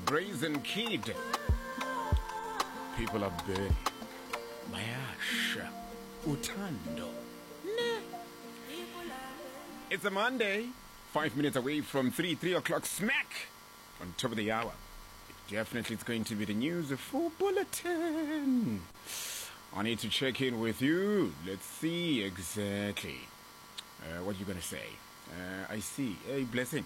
Brazen Kid. People are burning. Mayasha. Utando. It's a Monday. 5 minutes away from 3 o'clock smack. On top of the hour. Definitely it's going to be the news full bulletin. I need to check in with you. Let's see exactly what you're going to say. I see. Hey, Blessing.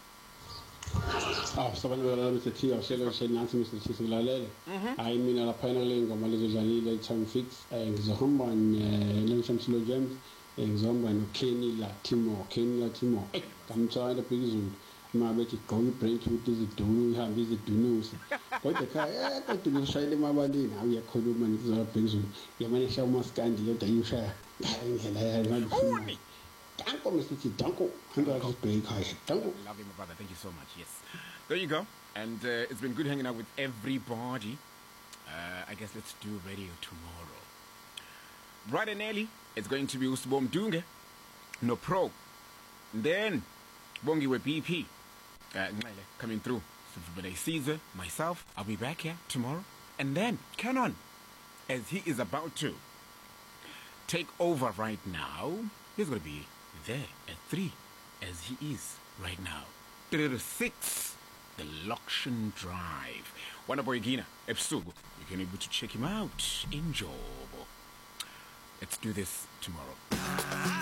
Sabantu Mr. T awuhlelo nansi Mr. T silalele. Hayi mina lapha le ngoma lezodlalile Tom Fix ngizohamba noShamsilo James ngizohamba noKenny Latimo ngamthanda phezulu mabethi gqoka iBrentwood izidunu ihamba izidunusi kodwa ekhaya kodwa ngishayele emabalini awuyakhuluma ngizola phezulu yamane hlaya umaskandi yodwa yishaya indlela yayo Danko, Mr. T. Danko. Love you, my brother. Thank you so much. Yes. There you go. And it's been good hanging out with everybody. I guess let's do radio tomorrow. Bright and early, it's going to be Usbom Dunge. No Pro. And then, Bongi with BP. Coming through. So Caesar, myself, I'll be back here tomorrow. And then, Canon, as he is about to take over right now, he's going to be there at 3 as he is right now. 3 to 6, the Loction Drive. Wanaboy Gina, Epsugu. You can be able to check him out in Job. Let's do this tomorrow.